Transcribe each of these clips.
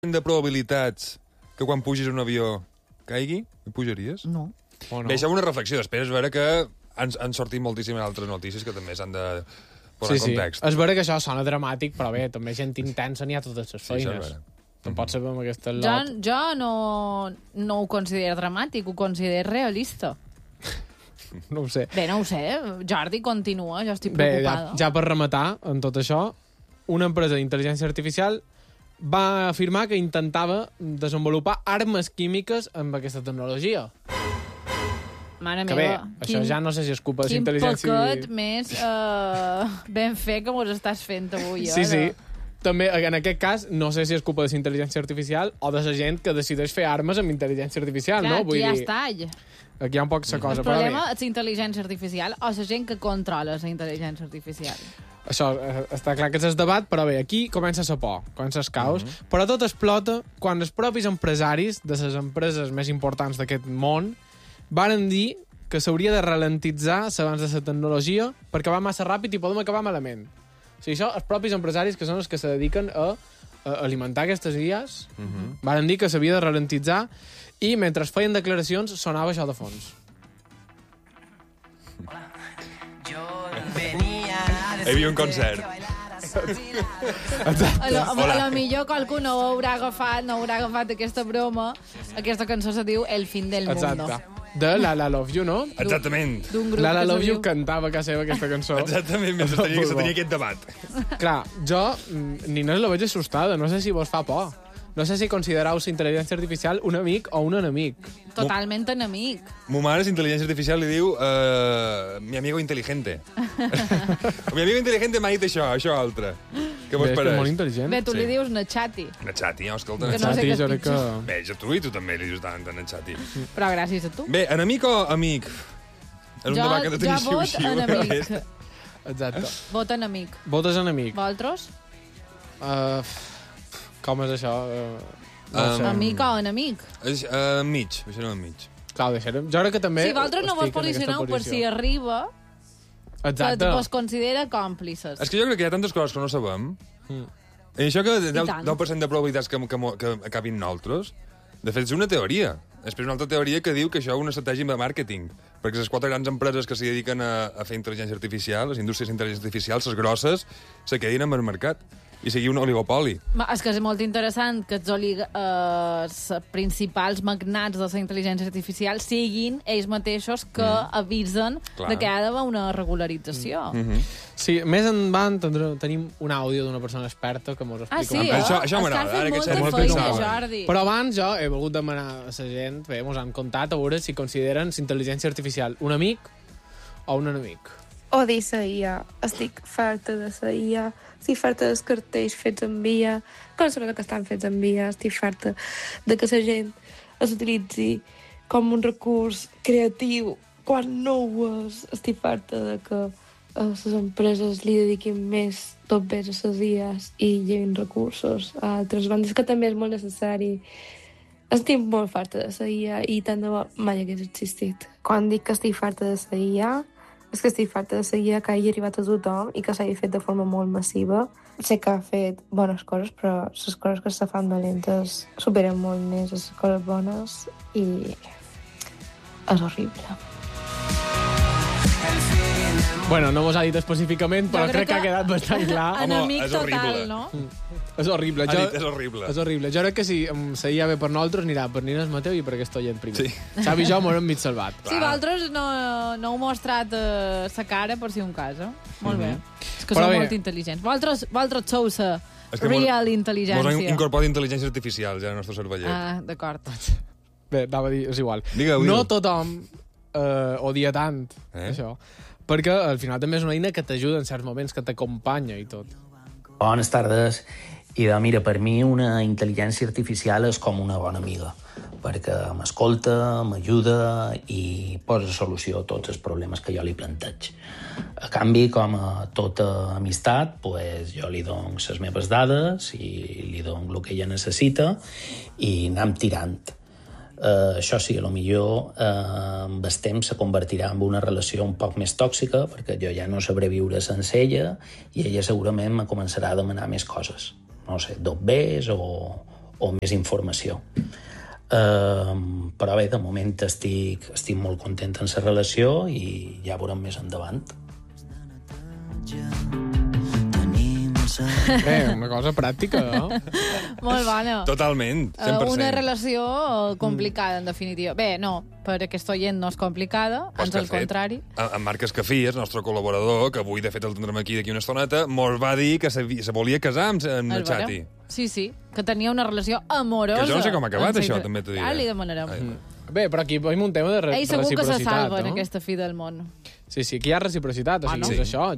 de probabilitats que quan pugis a un avió caigui? Hi pujaries? No. Bé, això és una reflexió. Després és veure que han sortit moltíssimes altres notícies que també s'han de posar en context. És vera que això sona dramàtic, però bé, també gent intensa n'hi ha totes les feines. No pots saber amb aquesta lot. Jo no ho considero dramàtic, ho considero realista. No ho sé. Bé, no ho sé. Jordi, continua, jo estic Bé, preocupada. ja per rematar en tot això, una empresa d'intel·ligència artificial va afirmar que intentava desenvolupar armes químiques amb aquesta tecnologia. Mare Que meva. bé, això ja no sé si és culpa de l'intel·ligència... Quin paquet més ben fet que mos estàs fent avui. Sí, sí. També, en aquest cas, no sé si és culpa de la intel·ligència artificial o de la gent que decideix fer armes amb intel·ligència artificial, Clar, no? Vull ja dir, està. aquí hi ha un poc la cosa. El problema és la intel·ligència artificial o la gent que controla la intel·ligència artificial. Això, està clar que és el debat, però bé, aquí comença la por, comença el caos, però tot explota quan els propis empresaris de les empreses més importants d'aquest món varen dir que s'hauria de ralentitzar l'abans de la tecnologia perquè va massa ràpid i podem acabar malament. O sigui, això, els propis empresaris, que són els que se dediquen a alimentar aquestes vies, varen dir que s'havia de ralentitzar i mentre feien declaracions sonava això de fons. Hi havia un concert. A lo millor qualcú no haurà agafat aquesta broma. Aquesta cançó se diu El fin del mundo. Exacte. De La La Love You, no? Exactament. D'un grup La La que se Love You diu... cantava a casa seva aquesta cançó. Exactament, mentre tenia aquest debat. Clar, jo ni no la veig assustada, no sé si vos fa por. No sé si considereu la intel·ligència artificial un amic o un enemic. Totalment enemic. Mo mare, intel·ligència artificial, li diu mi amigo inteligente. Mi amigo inteligente m'ha dit això altre. Què vos Bé, és que pareix? és molt intel·ligent. Bé, tu li dius Nachati. Nachati, escolta. Que no sé Xati, què és jo crec que... pitjor. Bé, jo tu i tu també li dius tant a Nachati. Però gràcies a tu. Bé, enemic o amic? És un debat que no tenia Jo vot enemic. Exacte. Vot enemic. Votes enemic. Vosaltres? Com és això? No ho sé. Amic o enemic? És mig, això no mig. Clar, deixarem. Jo crec que també... Si vosaltres no vos estic en aquesta posicioneu per posició. si arriba, que Exacte. vos considera còmplices. És que jo crec que hi ha tantes coses que no sabem. I això que tant. 10% de probabilitats que acabin nosaltres, de fet, és una teoria. Després una altra teoria que diu que això és una estratègia de màrqueting, perquè les 4 grans empreses que s'hi dediquen a fer intel·ligència artificial, les indústries d'intel·ligència artificial, les grosses, se quedin amb el mercat i sigui un oligopoli. És que és molt interessant que els principals magnats de la intel·ligència artificial siguin ells mateixos que avisen de que ha d'haver una regularització. Sí, més endavant tenim un àudio d'una persona experta que mos explica. Sí, Això m'agrada, ara que Estàs sé fent molt molta feina, pensar. Jordi. Però abans jo he volgut demanar a la gent, bé, mos han contat a veure si consideren la intel·ligència artificial un amic o un enemic. Odio la IA. Estic farta de la IA. Estic farta dels cartells fets amb IA. Que no sé que estan fets amb IA. Estic farta de que la gent s'utilitzi com un recurs creatiu quan no ho és. Estic farta de que les empreses li dediquin més topes a les IAs i llevin recursos a altres bandes, que també és molt necessari. Estic molt farta de la IA i tant de bo mai hagués existit. Quan dic que estic farta de la IA, és que estic farta de seguir que hagi arribat a tothom i que s'hagi fet de forma molt massiva. Sé que ha fet bones coses, però les coses que se fan dolentes superen molt més les coses bones i és horrible. Bueno, no mos ha dit específicament, però crec que ha quedat bastant clar. Enemic és horrible. total, no? És horrible. Ha dit, és horrible. És horrible. Jo crec que si la IA ve per nosaltres, anirà per Nines Mateu i per aquesta gent primer. Sí. Xavi i jo m'ho hem mig salvat. Sí, vosaltres no heu mostrat la cara per si un cas, eh? Molt bé. És que Però sou bé. molt intel·ligents. Vosaltres sou la És que real Mos han intel·ligència. incorporat intel·ligència artificial ja al nostre cervellet. Ah, d'acord. Bé, anava a dir, és igual. Digueu. No tothom odia tant això, perquè al final també és una eina que t'ajuda en certs moments, que t'acompanya i tot. Bones tardes. Mira, per mi una intel·ligència artificial és com una bona amiga, perquè m'escolta, m'ajuda i posa solució a tots els problemes que jo li planteig. A canvi, com a tota amistat, pues, jo li dono les meves dades i li dono el que ella necessita i anem tirant. Això sí, potser amb el temps se convertirà en una relació un poc més tòxica, perquè jo ja no sabré viure sense ella i ella segurament me començarà a demanar més coses. No sé, dobbers o o més informació. Però bé, de moment estic molt content en la relació i ja veurem més endavant. Una cosa pràctica, no? Molt bona. Totalment, 100%. Una relació complicada, en definitiva. Bé, no, per aquest oient no és complicada, ans al contrari. En Marc Escafí, el nostre col·laborador, que avui, de fet, el tindrem aquí d'aquí una estoneta, mos va dir que se volia casar amb el Xati. Sí, que tenia una relació amorosa. Que jo no sé com ha acabat, això, també t'ho diré. Ara li demanarem. Bé, però aquí veiem un tema de reciprocitat, no? Ell segur que se salva en aquesta fi del món. Sí, aquí hi ha reciprocitat, o sigui, és això.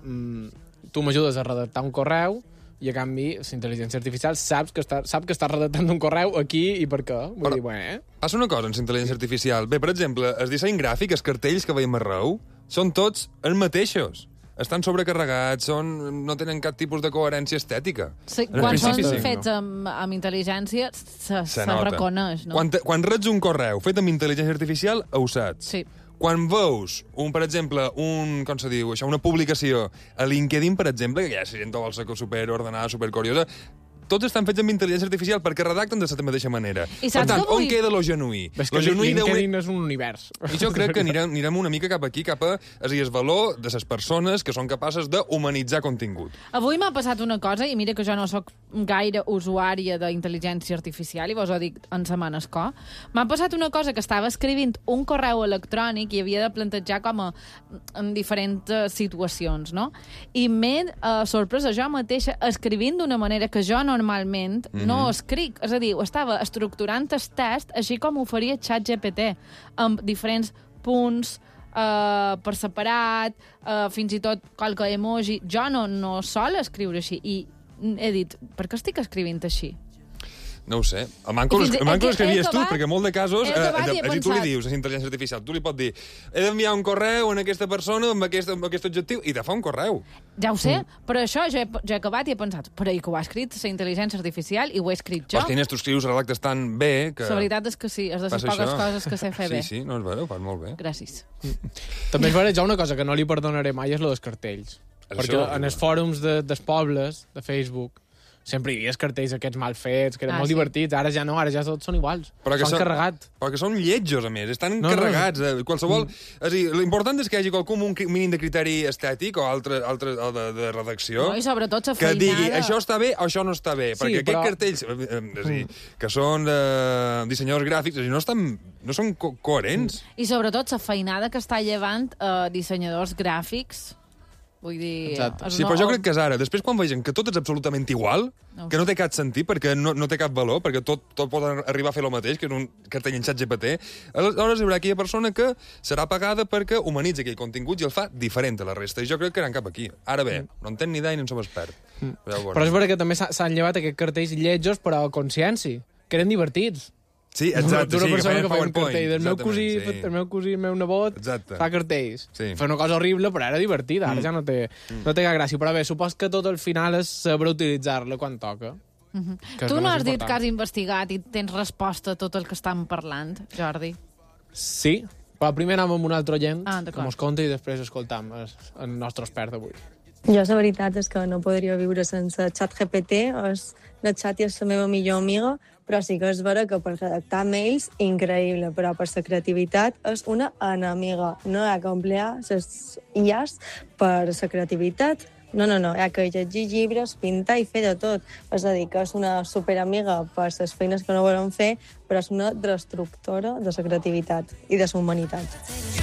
Tu m'ajudes a redactar un correu i, a canvi, la intel·ligència artificial sap que estàs redactant un correu aquí i per què. Vull dir, bé... Passa una cosa amb la intel·ligència artificial. Bé, per exemple, el disseny gràfic, els cartells que veiem arreu, són tots els mateixos. Estan sobrecarregats, no tenen cap tipus de coherència estètica. Sí, quan són fets amb intel·ligència, se reconeix, no? Quan rets un correu fet amb intel·ligència artificial, ho saps. Sí. Quan veus, per exemple, com se diu, una publicació a LinkedIn, per exemple, que ja si gent vol ser superordenada, supercuriosa, tots estan fets amb intel·ligència artificial perquè redacten de la mateixa manera. Per tant, on queda lo genuí? És que LinkedIn és un univers. I jo crec que anirem una mica cap aquí, cap a el valor de les persones que són capaces d'humanitzar contingut. Avui m'ha passat una cosa, i mira que jo no sóc gaire usuària d'intel·ligència artificial, i vos ho dic en setmanes co. M'ha passat una cosa, que estava escrivint un correu electrònic i havia de plantejar com en diferents situacions, no? I m'he sorpresa jo mateixa escrivint d'una manera que jo normalment no escric. És a dir, estava estructurant el test així com ho faria ChatGPT, amb diferents punts per separat, fins i tot qualque emoji. Jo no sol escriure així. I he dit, per què estic escrivint així? No ho sé. El manco l'escrivies tu, perquè en molts de casos, si tu li dius a la intel·ligència artificial, tu li pots dir, he d'enviar un correu a aquesta persona amb aquest objectiu, i te fa un correu. Ja ho sé, però això jo he acabat i he pensat, però i que ho ha escrit la intel·ligència artificial i ho he escrit jo? Però tines, tu escrius redactes tan bé que... La veritat és que sí, és de les poques coses que sé fer bé. Sí, no és vera, ho fas molt bé. Gràcies. També és vera, jo una cosa que no li perdonaré mai és lo dels cartells. Perquè en els fòrums dels pobles, de Facebook, sempre hi havia els cartells aquests mal fets, que eren molt divertits. Ara ja no, ara ja tots són iguals. S'han carregat. Però que són lletjos, a més. Estan carregats. Qualsevol... És a dir, l'important és que hi hagi qualcú amb un mínim de criteri estètic o de redacció. No, i sobretot la que digui, això està bé o això no està bé. Perquè aquests cartells, és a dir, que són dissenyadors gràfics, no són coherents. I sobretot la feinada que està llevant dissenyadors gràfics. Vull dir... Sí, però jo crec que és ara. Després, quan vegin que tot és absolutament igual, que no té cap sentit, perquè no té cap valor, perquè tot pot arribar a fer el mateix, que és un cartell en GPT, aleshores hi haurà aquella persona que serà pagada perquè humanitza aquell contingut i el fa diferent a la resta. I jo crec que aniran cap aquí. Ara bé, no en tenc ni idea i no en som expert. Però és vera que també s'han llevat aquests cartells lletjos, però a consciència, que eren divertits. Sí, exacte. D'una persona que fa un cartell. El meu cosí, el meu nebot, fa cartells. Fa una cosa horrible, però era divertida. Ara ja no té cap gràcia. Però bé, supos que tot al final és saber utilitzar-la quan toca. Tu no has dit que has investigat i tens resposta a tot el que estem parlant, Jordi? Sí, però primer anem amb un altre oient que mos conta i després escoltam el nostre expert d'avui. Jo la veritat és que no podria viure sense ChatGPT. El Chat és la meva millor amiga, però sí que és vera que per redactar mails, increïble, però per la creativitat és una enemiga. No hi ha que emplear les IAs per la creativitat. No, hi ha que llegir llibres, pintar i fer de tot. És a dir, que és una superamiga per les feines que no volen fer, però és una destructora de la creativitat i de la humanitat.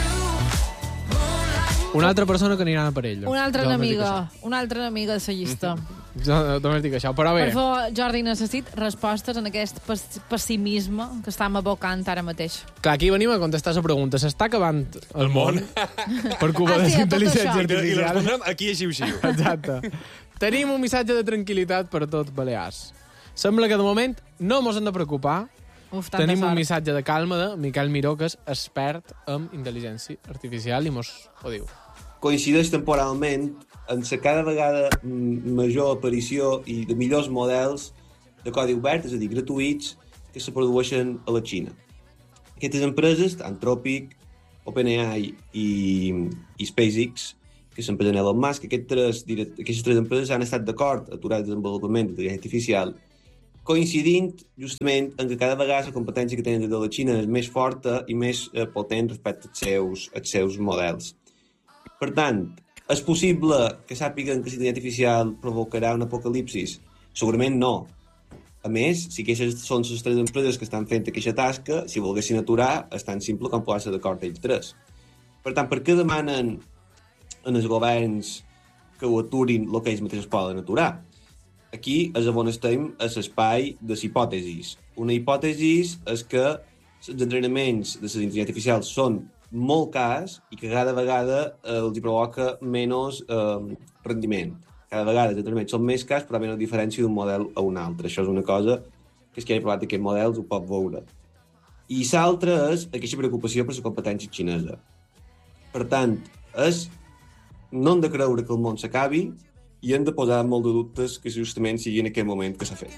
Una altra persona que anirà per ella. Una altra enemiga de la llista. Jo només dic això, però bé. Per favor, Jordi, necessit respostes en aquest pessimisme que estem abocant ara mateix. Clar, aquí venim a contestar la pregunta. S'està acabant el món per culpa de la intel·ligència artificial? I la respondrem aquí així. Exacte. Tenim un missatge de tranquil·litat per a tots Balears. Sembla que de moment no mos hem de preocupar. Tenim un missatge de calma de Miquel Miró, que és expert en intel·ligència artificial, i mos ho diu. Coincideix temporalment en la cada vegada major aparició i de millors models de codi obert, és a dir, gratuïts, que se produeixen a la Xina. Aquestes empreses, Anthropic, OpenAI i SpaceX, que s'empresa Elon Musk, aquestes tres empreses han estat d'acord a aturar el desenvolupament d'intel·ligència artificial, coincidint justament en que cada vegada la competència que tenen de la Xina és més forta i més potent respecte als seus models. Per tant, és possible que sàpiguen que la intel·ligència artificial provocarà un apocalipsis? Segurament no. A més, si aquestes són les tres empreses que estan fent aquesta tasca, si volguessin aturar, és tan simple com posar-se d'acord ells tres. Per tant, per què demanen en els governs que ho aturin el que ells mateixos poden aturar? Aquí és on estem a l'espai de les hipòtesis. Una hipòtesi és que els entrenaments de les intel·ligències artificials són molt cars i que cada vegada els hi provoca menys rendiment. Cada vegada els entrenaments són més cars, però hi ha una diferència d'un model a un altre. Això és una cosa que és que ha provat aquests models, ho pot veure. I l'altra és aquesta preocupació per la competència xinesa. Per tant, no hem de creure que el món s'acabi i hem de posar molt de dubtes que justament sigui en aquest moment que s'ha fet.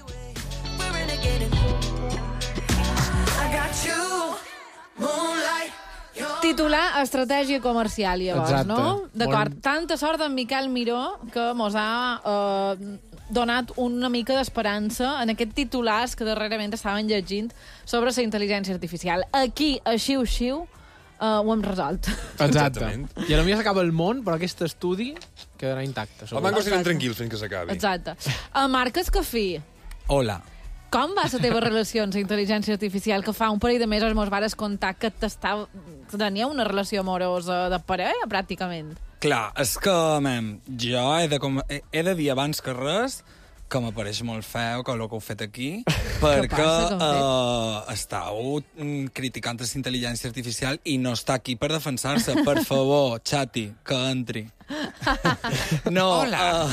Titular estratègia comercial, llavors, exacte. No? D'acord. Tanta sort d'en Miquel Miró que mos ha donat una mica d'esperança en aquests titulars que darrerament estaven llegint sobre la intel·ligència artificial. Aquí, a xiu-xiu, ho hem resolt. Exacte. I a la millor s'acaba el món, però aquest estudi quedarà intacte. El banco estarem tranquils fins que s'acabi. Exacte. Marc Escafí. Hola. Com va la teva relació amb la intel·ligència artificial, que fa un parell de mesos mos vares contar que tenia una relació amorosa de parella, pràcticament? Clar, és que, jo he de dir abans que res que m'apareix molt feo que el que heu fet aquí, perquè estàu criticant la intel·ligència artificial i no està aquí per defensar-se. Per favor, Xati, que entri. No, hola.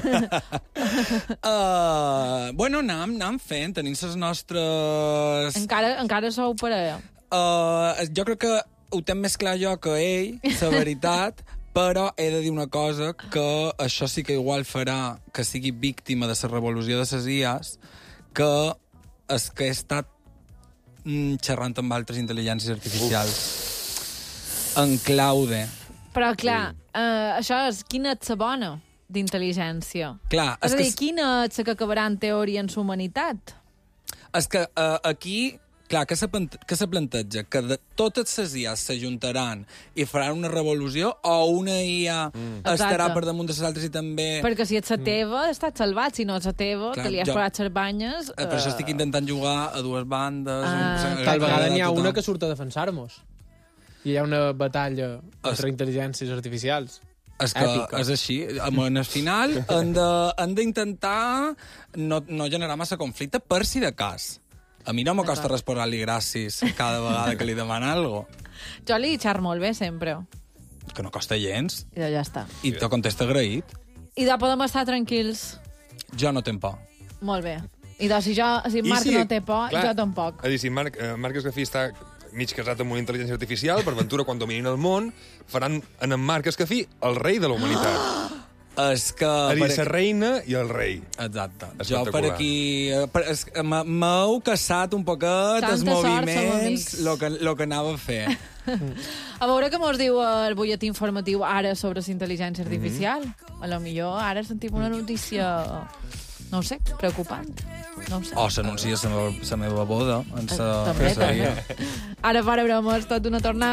Bueno, anem fent, tenim les nostres... Encara sou parella? Jo crec que ho tenc més clar jo que ell, la veritat, però he de dir una cosa, que això sí que igual farà que sigui víctima de la revolució de les IAs, que és que he estat xerrant amb altres intel·ligències artificials en clau de... Però, clar, això és quina ets la bona d'intel·ligència. Clar, és a dir, quina ets la que acabarà en teoria en la humanitat? És que aquí... Clar, que se planteja? Que totes les IAs s'ajuntaran i faran una revolució o una IA estarà per damunt de les altres i també... Perquè si ets la teva, estàs salvat. Si no ets la teva, que li has parat les banyes... Per això estic intentant jugar a dues bandes... Tal vegada n'hi ha una que surt a defensar-nos. I hi ha una batalla entre intel·ligències artificials. És que és així. En el final han d'intentar no generar massa conflicte per si de cas. A mi no m'acosta res posar-li gràcies cada vegada que li demana alguna cosa. Jo li xar molt bé, sempre. Que no costa gens. I ja està. I te contesta agraït. I de podem estar tranquils. Jo no tenc por. Molt bé. I de si Marc no té por, jo tampoc. És a dir, si Marc Escafí està mig casat amb una intel·ligència artificial, per ventura, quan dominin el món, faran en Marc Escafí el rei de la humanitat. És que... És a dir, la reina i el rei. Exacte. Jo per aquí... M'heu caçat un poquet els moviments, el que anava a fer. A veure què mos diu el butlletí informatiu ara sobre la intel·ligència artificial. A lo millor ara sentim una notícia, no ho sé, preocupant. No ho sé. O s'anuncia la meva boda. També. Ara, para bromes, tot una tornada.